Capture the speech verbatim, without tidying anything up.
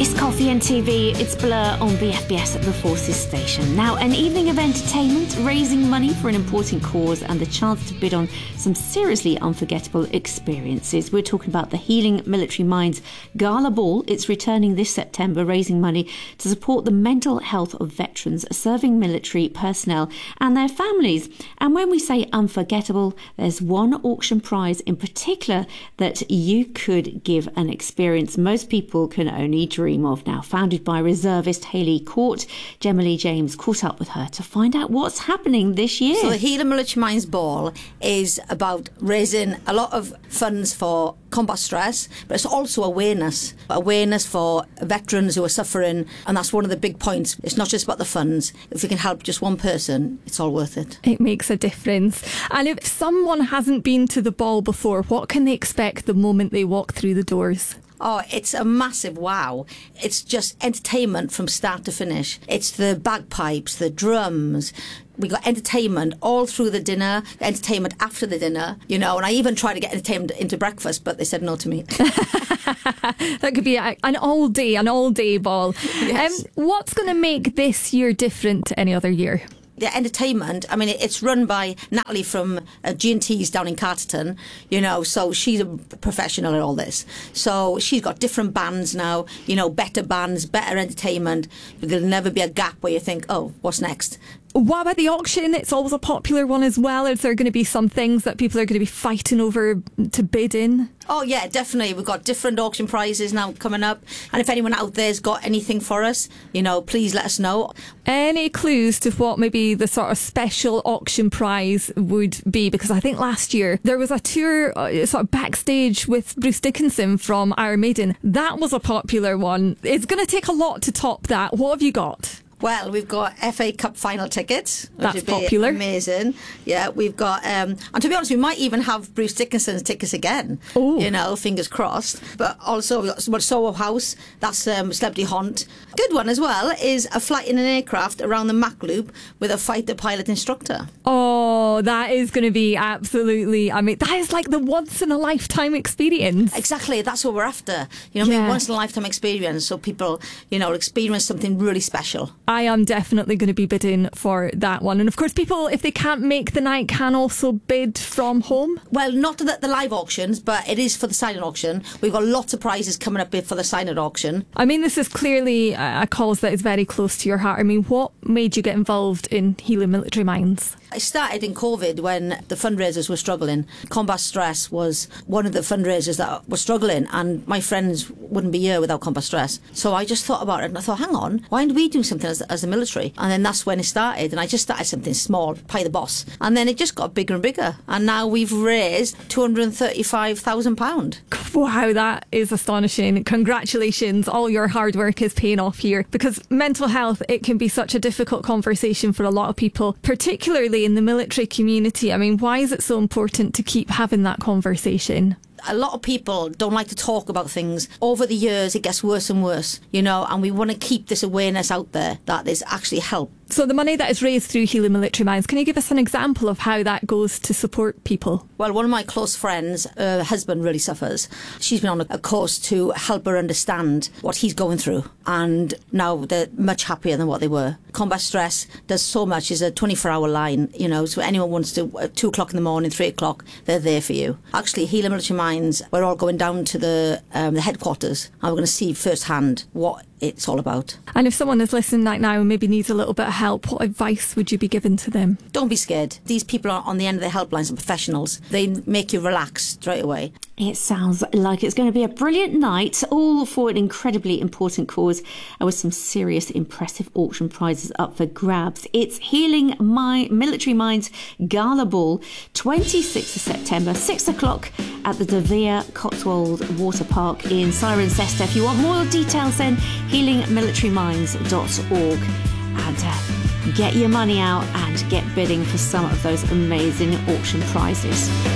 It's Coffee and T V, it's Blur on B F B S at the Forces station. Now, an evening of entertainment, raising money for an important cause and the chance to bid on some seriously unforgettable experiences. We're talking about the Healing Military Minds Gala Ball. It's returning this September, raising money to support the mental health of veterans serving military personnel and their families. And when we say unforgettable, there's one auction prize in particular that you could give an experience most people can only dream of. Now, founded by reservist Hayley Court, Gemma Lee James caught up with her to find out what's happening this year. So the Healing Military Minds Ball is about raising a lot of funds for combat stress, but it's also awareness. Awareness for veterans who are suffering, and that's one of the big points. It's not just about the funds. If we can help just one person, it's all worth it. It makes a difference. And if someone hasn't been to the ball before, what can they expect the moment they walk through the doors? Oh, it's a massive wow. It's just entertainment from start to finish. It's the bagpipes, the drums. We got entertainment all through the dinner, entertainment after the dinner, you know, and I even tried to get entertainment into breakfast, but they said no to me. That could be a, an all day, an all day ball. Yes. Um, what's going to make this year different to any other year? The entertainment, I mean, it's run by Natalie from uh, G and T's down in Carterton, you know, so she's a professional at all this. So she's got different bands now, you know, better bands, better entertainment. There'll never be a gap where you think, oh, what's next? What about the auction? It's always a popular one as well. Is there going to be some things that people are going to be fighting over to bid in? Oh, yeah, definitely. We've got different auction prizes now coming up. And if anyone out there's got anything for us, you know, please let us know. Any clues to what maybe the sort of special auction prize would be? Because I think last year there was a tour uh, sort of backstage with Bruce Dickinson from Iron Maiden. That was a popular one. It's going to take a lot to top that. What have you got? Well, we've got F A Cup final tickets, which That's would be popular. Amazing. Yeah, we've got, um, and to be honest, we might even have Bruce Dickinson's tickets again. Ooh. You know, fingers crossed. But also, we've got well, Soho House, that's um, Celebrity Haunt. Good one as well is a flight in an aircraft around the Mach Loop with a fighter pilot instructor. Oh, that is going to be absolutely, I mean, that is like the once in a lifetime experience. Exactly, that's what we're after. You know, I Yeah. mean, once in a lifetime experience, so people, you know, experience something really special. I am definitely going to be bidding for that one. And of course, people, if they can't make the night, can also bid from home. Well, not the, the live auctions, but it is for the silent auction. We've got lots of prizes coming up for the silent auction. I mean, this is clearly a cause that is very close to your heart. I mean, what made you get involved in Healing Military Minds? I started in COVID when the fundraisers were struggling. Combat Stress was one of the fundraisers that were struggling, and my friends wouldn't be here without Combat Stress. So I just thought about it and I thought, hang on, why don't we do something as, as the military? And then that's when it started, and I just started something small, Pie the Boss. And then it just got bigger and bigger. And now we've raised two hundred thirty-five thousand pounds. Wow, that is astonishing. Congratulations. All your hard work is paying off here, because mental health, it can be such a difficult conversation for a lot of people, particularly in the military community. I mean, why is it so important to keep having that conversation? A lot of people don't like to talk about things. Over the years, it gets worse and worse, you know, and we want to keep this awareness out there that there's actually help. So the money that is raised through Healing Military Minds, can you give us an example of how that goes to support people? Well, one of my close friends, her husband really suffers. She's been on a course to help her understand what he's going through, and now they're much happier than what they were. Combat Stress does so much. It's a twenty-four hour line, you know, so anyone wants to, at two o'clock in the morning, three o'clock, they're there for you. Actually, Healing Military Minds, we're all going down to the, um, the headquarters, and we're going to see firsthand what it's all about. And if someone is listening right now and maybe needs a little bit of help, what advice would you be giving to them? Don't be scared. These people are on the end of the helplines and professionals. They make you relax straight away. It sounds like it's going to be a brilliant night, all for an incredibly important cause and with some serious, impressive auction prizes up for grabs. It's Healing My Military Minds Gala Ball, twenty-sixth of September, six o'clock at the De Vere Cotswold Water Park in Cirencester. If you want more details, then healing military minds dot org, and uh, get your money out and get bidding for some of those amazing auction prizes.